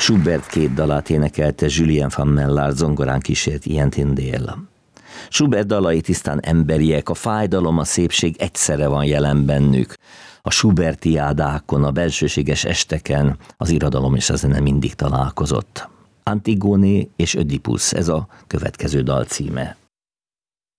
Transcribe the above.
Schubert 2 dalát énekelte Julien van Mellard, zongorán kísért Ian Tyndale. Schubert dalai tisztán emberiek, a fájdalom, a szépség egyszerre van jelen bennük. A Schubertiádákon, a belsőséges esteken az irodalom és a zene mindig találkozott. Antigone és Ödipus, ez a következő dal címe.